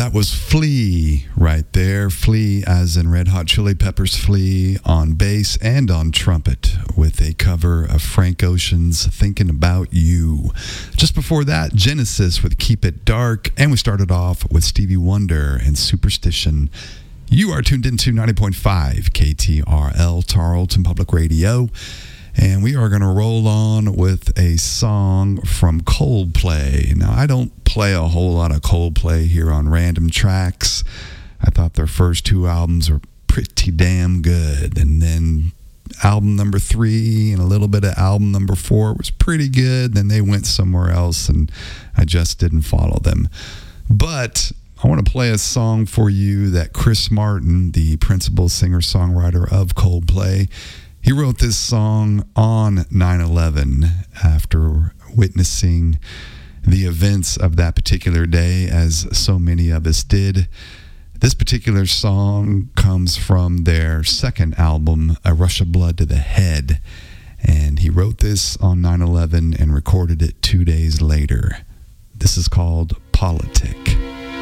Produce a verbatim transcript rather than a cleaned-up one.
That was Flea right there. Flea as in Red Hot Chili Peppers Flea on bass and on trumpet with a cover of Frank Ocean's Thinking About You. Just before that, Genesis with Keep It Dark. And we started off with Stevie Wonder and Superstition. You are tuned into ninety point five K T R L, Tarleton Public Radio. And we are going to roll on with a song from Coldplay. Now, I don't play a whole lot of Coldplay here on Random Tracks. I thought their first two albums were pretty damn good. And then album number three and a little bit of album number four was pretty good. Then they went somewhere else, and I just didn't follow them. But I want to play a song for you that Chris Martin, the principal singer-songwriter of Coldplay, he wrote this song on nine eleven after witnessing the events of that particular day, as so many of us did. This particular song comes from their second album, A Rush of Blood to the Head, and he wrote this on nine eleven and recorded it two days later. This is called Politic.